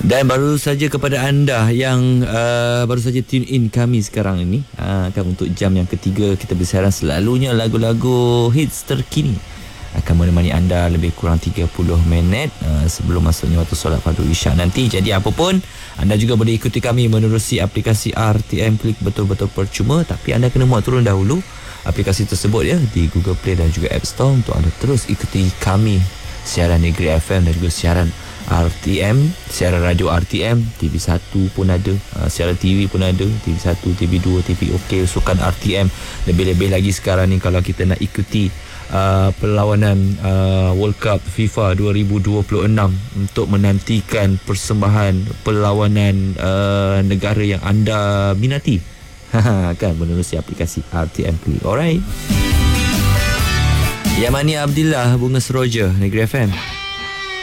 Dan baru saja kepada anda yang baru saja tune in kami sekarang ini, kan untuk jam yang ketiga kita bersiaran selalunya lagu-lagu hits terkini akan menemani anda lebih kurang 30 minit sebelum masuknya waktu solat fardu isyak nanti. Jadi apa pun, anda juga boleh ikuti kami menerusi aplikasi RTM Klik betul-betul percuma, tapi anda kena muat turun dahulu aplikasi tersebut ya di Google Play dan juga App Store untuk anda terus ikuti kami siaran Negeri FM dan juga siaran RTM, siaran radio RTM, TV1 pun ada, siaran TV pun ada, TV1, TV2, TV OK, sukan RTM. Lebih-lebih lagi sekarang ni kalau kita nak ikuti perlawanan World Cup FIFA 2026 untuk menantikan persembahan perlawanan negara yang anda minati. Kan menerusi aplikasi RTM Play. Alright. Yamani Abdillah, Bunga Seroja, Negeri FM.